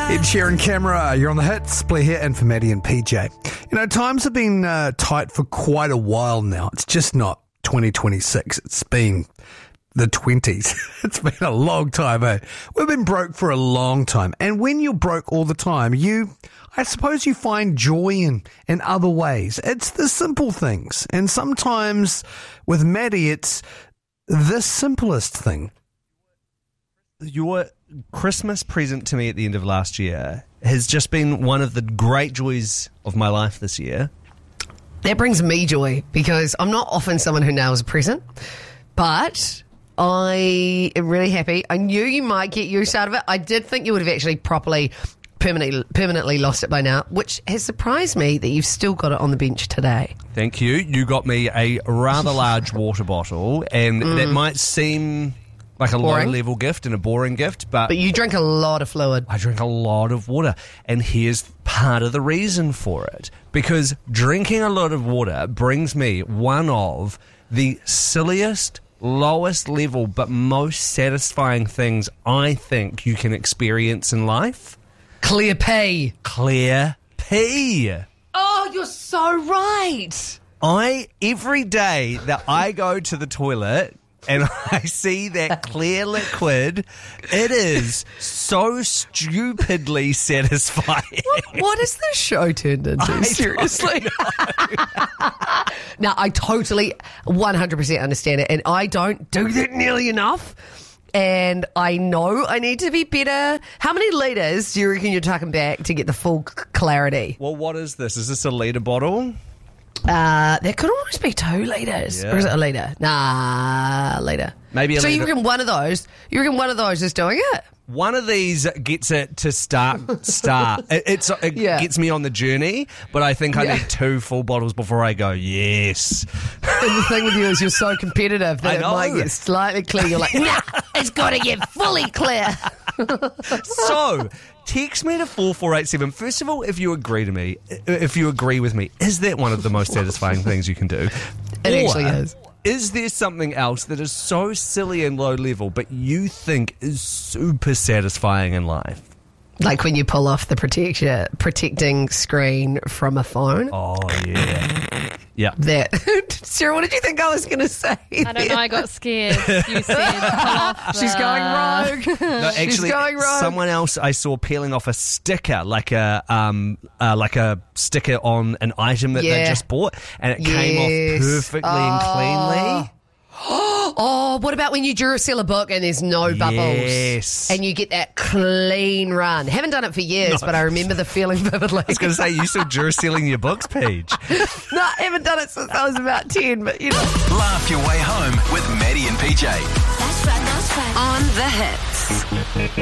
Ed Sheeran Camera, you're on the hits. Blair here, and for Maddie and PJ. You know, times have been tight for quite a while now. It's just not 2026. It's been the 20s. It's been a long time, eh? We've been broke for a long time. And when you're broke all the time, I suppose you find joy in other ways. It's the simple things. And sometimes with Maddie, it's the simplest thing. Your Christmas present to me at the end of last year has just been one of the great joys of my life this year. That brings me joy because I'm not often someone who nails a present, but I am really happy. I knew you might get use out of it. I did think you would have actually permanently lost it by now, which has surprised me that you've still got it on the bench today. Thank you. You got me a rather large water bottle, and that might seem like a low-level gift and a boring gift, but you drink a lot of fluid. I drink a lot of water, and here's part of the reason for it. Because drinking a lot of water brings me one of the silliest, lowest level, but most satisfying things I think you can experience in life. Clear pee. Clear pee. Oh, you're so right. Every day that I go to the toilet and I see that clear liquid, it is so stupidly satisfying. What is this show turned into? Seriously? Now, I totally 100% understand it, and I don't do that nearly enough. And I know I need to be better. How many litres do you reckon you're tucking back to get the full clarity? Well, what is this? Is this a litre bottle? That could almost be 2 litres. Yeah. Or is it a litre? Nah, litre. Maybe a So litre. you reckon one of those is doing it? One of these gets it to start. It gets me on the journey, but I think I need 2 full bottles before I go, yes. And the thing with you is you're so competitive that I it know. might get slightly clear. You're like, nah, it's got to get fully clear. So, text me to 4487. First of all, if you agree with me, is that one of the most satisfying things you can do? It actually is. Is there something else that is so silly and low level, but you think is super satisfying in life? Like when you pull off the protecting screen from a phone. Oh, yeah. Yeah. That. Sarah, what did you think I was going to say? I don't know, I got scared. You said pull off She's going rogue. No, actually, She's going rogue. Someone else I saw peeling off a sticker, like a sticker on an item that they just bought, and it came off perfectly and cleanly. Oh, what about when you Duracell a book and there's no bubbles? Yes. And you get that clean run. Haven't done it for years, but I remember the feeling vividly. I was going to say, you still Duracelling your books, Paige? No, I haven't done it since I was about 10, but you know. Laugh your way home with Maddie and PJ. That's right. On the Hits.